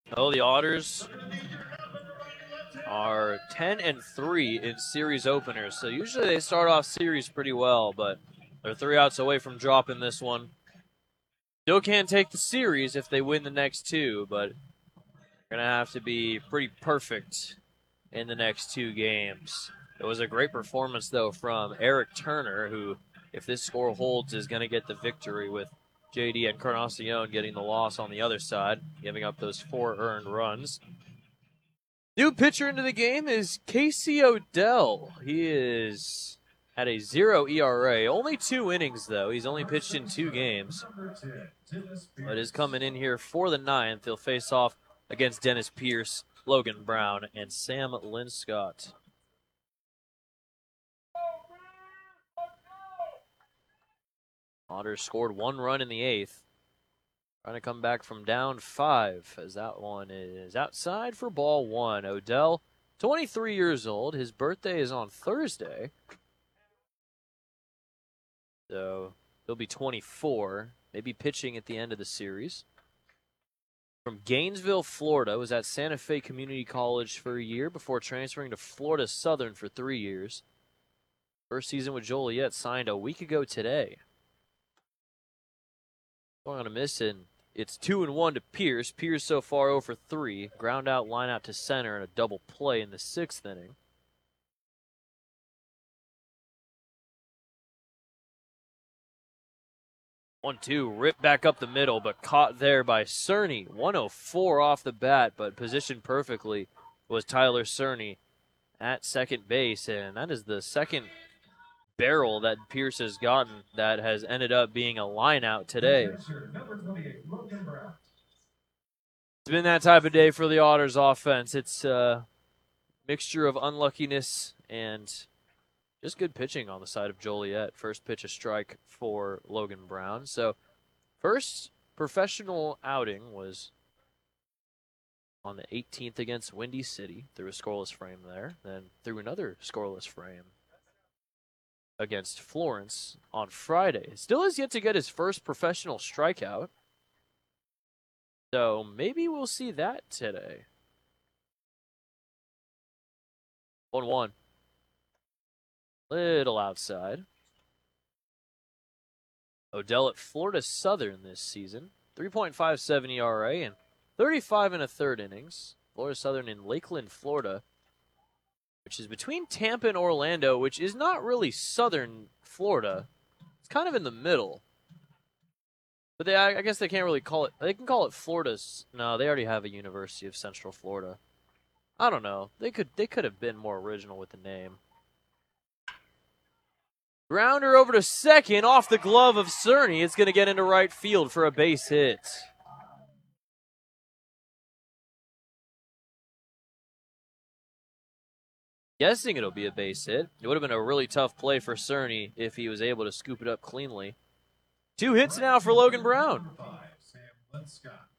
Oh, the Otters are 10-3 in series openers. So usually they start off series pretty well, but they're 3 outs away from dropping this one. Still can't take the series if they win the next 2, but they're going to have to be pretty perfect in the next 2 games. It was a great performance, though, from Eric Turner, who, if this score holds, is going to get the victory, with JD Encarnacion getting the loss on the other side, giving up those 4 earned runs. New pitcher into the game is Casey Odell. He is at a 0 ERA. Only 2 innings, though. He's only pitched in 2 games. But is coming in here for the 9th. He'll face off against Dennis Pierce, Logan Brown, and Sam Linscott. Otters scored 1 run in the 8th. Trying to come back from down 5, as that one is outside for ball 1. Odell, 23 years old. His birthday is on Thursday. So he'll be 24, maybe pitching at the end of the series. From Gainesville, Florida, was at Santa Fe Community College for a year before transferring to Florida Southern for 3 years. First season with Joliet signed a week ago today. Going on a miss, and it's 2-1 to Pierce. Pierce so far 0 for 3. Ground out, line out to center, and a double play in the 6th inning. 1-2, ripped back up the middle, but caught there by Cerny. 104 off the bat, but positioned perfectly was Tyler Cerny at second base, and that is the second barrel that Pierce has gotten that has ended up being a line out today. It's been that type of day for the Otters offense. It's a mixture of unluckiness and just good pitching on the side of Joliet. First pitch, a strike for Logan Brown. So first professional outing was on the 18th against Windy City. Threw a scoreless frame there. Then threw another scoreless frame against Florence on Friday. Still has yet to get his first professional strikeout. So maybe we'll see that today. 1-1. Little outside. Odell at Florida Southern this season. 3.57 ERA and 35 1/3 innings. Florida Southern in Lakeland, Florida, which is between Tampa and Orlando, which is not really southern Florida. It's kind of in the middle. But I guess they can't really call it. They can call it Florida's. No, they already have a University of Central Florida. I don't know. They could have been more original with the name. Grounder over to second, off the glove of Cerny. It's going to get into right field for a base hit. Guessing it'll be a base hit. It would have been a really tough play for Cerny if he was able to scoop it up cleanly. 2 hits now for Logan Brown.